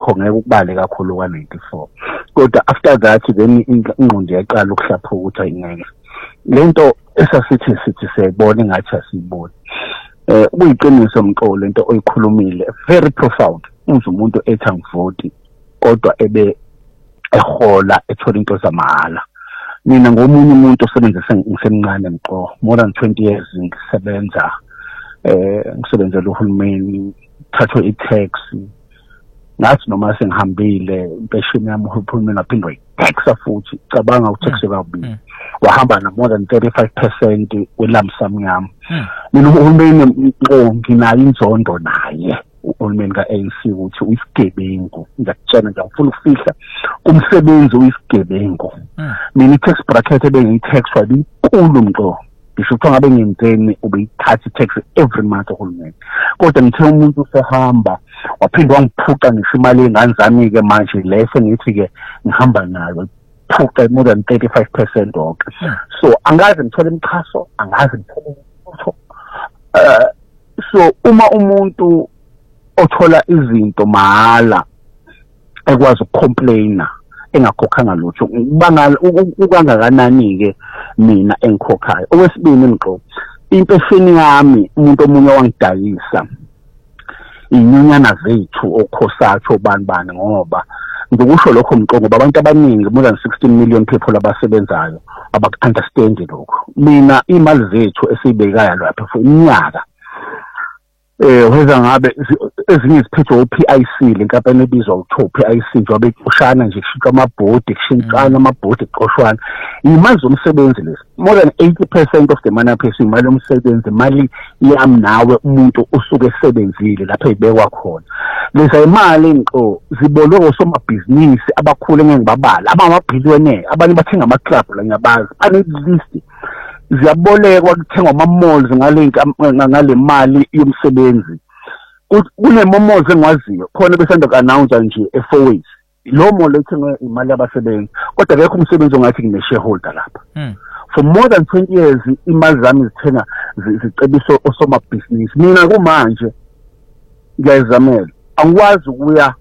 ngakho ngeke ukubale kakhulu ka-94 kodwa after that then ingqondo yaqala ukuhlaphuka ukuthi ayingeke lento sithi siyayibona engathi asiyiboni kuyiqiniso Mxolo lento oyikhulumile very profound uze umuntu ethi angivoti kodwa ebe ehola ethola into zamahala mina ngomunye umuntu osebenzisa ngisemncane Mxolo more than 20 years ngisebenza ngisebenzela uhulumeni thathwe i-tax ngathi noma sengihambile impesheni yami uhulumeni waphindwa i-tax futhi cabanga u-tax kabili wahamba na more than 35% welamsam yami mina uhulumeni nginayo inzondo naye uhulumeni ka-ANC ukuthi uyisigebengu ngiyakutshela nje ngifuna ukufihla umsebenzi uyisigebengu mina i-tax bracket ebengiyi-tax wabinkulu Mxolo ngisho ukuthi ngabe ngenzeni ubeyithatha i-tax every month uhulumeni kodwa ngithe umuntu usehamba waphinde wangiphuca ngisho imali engane zami-ke manje leso ngithi-ke ngihamba nayo phuca more than 35% wonke so angazi ngithole imikhaso angazi ngithole utho so uma umuntu othola izinto mahala ekwazi ukucomplaina engakhokhanga lutho ukangakanani-ke mina engikhokhayo okwesibini Mxolo impesheni yami umuntu omunye wangidayisa inyunyana zethu okhosathu bani ngoba ngikusho lokho Mxolo ngoba abantu abaningi more than 16 million people abasebenzayo abaku-understand lokho mina imali zethu esiyibekayo lapha for iminyaka weza ngabe ezinye ziphethwe u-PIC le nkampani ebizwa ukuthiwa PIC njengoba kushana nje kushintsha amabhodi kushintshana amabhodi eqoshwana imali zomsebenzi lezi more than 80% of the money aphethe imali yomsebenzi imali yami nawe umuntu usuke esebenzile lapha ibekwa khona leza imali Mxolo zibolwe osomabhizinisi abakhulu engengibabala abamabhillionaire abanye bathenga ama-club la ngiyabazi ane-list ziyabolekwa kuthengwa ama-malls ngale mali yomsebenzi kune-malls engiwaziyo khona besanda ku-announce nje e-4ways lo mall ethengwe imali yabasebenzi kodwa akekho umsebenzi ongathi ngine-shareholder lapha for more than 20 years imali zami zithenga zicebisa osomabhizinisi mina kumanje ngiyayizamela angikwazi ukuya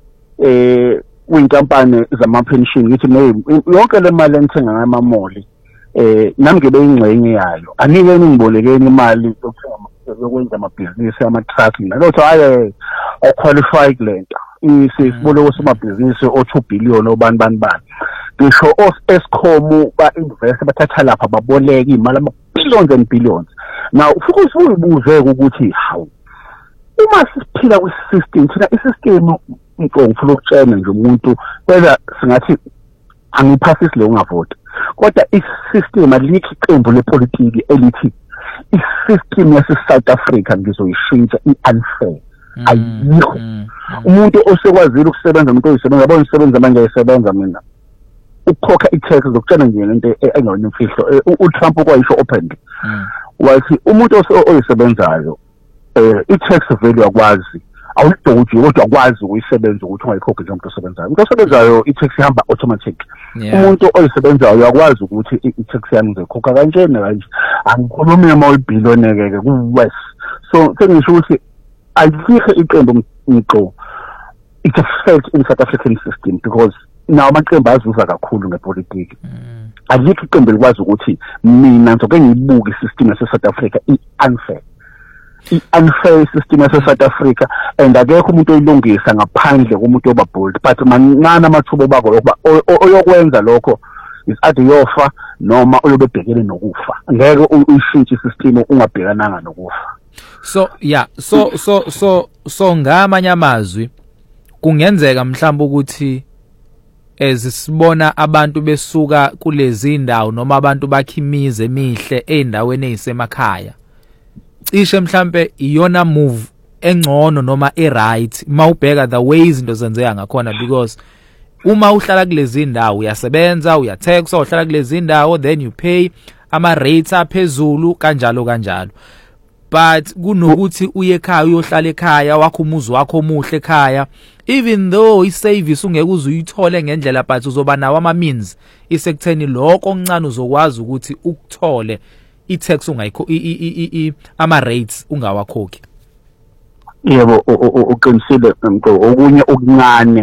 kwinkampani zama-pension ngithi yonke le mali engithenga ngama-mall nami ngibe ingxenye yayo anike ngibolekeni imali yokwenza amabhizinisi ama-truck nalotho hayi oqualify kulento isiboleko somabhizinisi o2 billion obani ngisho Eskom ba-invest bathatha lapha baboleka imali ama-billions and billions now ufike uyibuze ukuthi hawu uma siphila kwi-system thina i-system Mxolo ngifuna ukutshela nje umuntu whether singathi angiphasisi lo ungavoti kodwa i-system alikho iqembu lepolitiki elithi i-system yase-South Africa ngizoyishintsha i-unfair ayikho umuntu osekwazile ukusebenza umuntu oyisebenza yabona isebenza manje ayisebenza mina ukukhokha i-tax zokutshela nje lento engawona imfihlo uTrump ukwayisho openly wathi umuntu oyisebenzayo i-tax value akwazi awudoji kodwa akwazi ukuyisebenza ukuthi ungayikhokhi njengomuntu osebenzayo umuntu osebenzayo i-tax ihamba automatic umuntu oyisebenzayo akwazi ukuthi i-tax yami ngizoyikhokha kanje nakanje angikhulumi ama-billionaire-ke ku-West so sengisho ukuthi alikho iqembu Mxolo it's a fact in South African system because nawo amaqembu azuza kakhulu ngepolitiki alikho iqembu likwazi ukuthi mina ngizoke ngiyibuke i-system yase-South Africa i-unfair i-unfair system yase-South Africa and akekho umuntu oyilungisa ngaphandle komuntu oba-bold but mancane amathuba obako lokuba oyokwenza lokho is ade yofa noma uyobe ebhekene nokufa ngeke uyishintshe i-system ungabhekananga nokufa so yeah so ngamanye amazwi kungenzeka mhlawumbe ukuthi sibona abantu besuka kulezi indawo noma abantu bakhimize emihle eindaweni ezisemakhaya cishe mhlambe iyona move engcono noma eright mawubheka the way izinto zenzeka ngakhona because uma uhlala kulezi indawo uyasebenza uyathexwa uhlala kulezi indawo then you pay ama rates aphezulu kanjalo but kunokuthi uye ekhaya uyohlala ekhaya wakho umuzi wakho omuhle ekhaya even though i-service ungeke uzuyithole ngendlela but uzoba nawo ama-means isekutheni lokho okuncane uzokwazi ukuthi ukuthole i-tax ungayikho ama-rates ungawakhokhi yebo uqinisile Mxolo okunye okuncane